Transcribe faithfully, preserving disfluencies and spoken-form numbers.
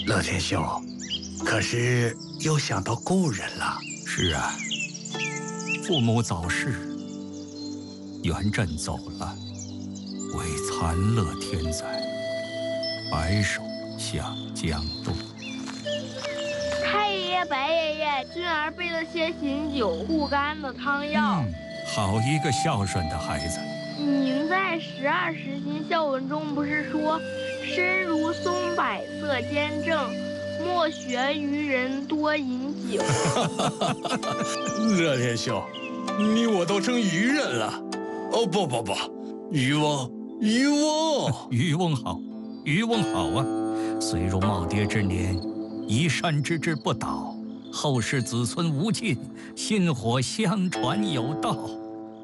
乐天兄，可是又想到故人了。 是啊，父母早逝，元稹走了，为残乐天灾，白首向江东。 太爷爷、白爷爷，俊儿备了些醒酒护肝的汤药。 嗯，好一个孝顺的孩子。 您在十二时辰孝文中不是说，身如松柏色坚正，莫学愚人多饮酒。 乐天兄，你我都成愚人了。哦不不不，渔翁，渔翁， 渔翁好，渔翁好啊！虽入耄耋之年，一善之志不倒，后世子孙无尽，薪火相传有道。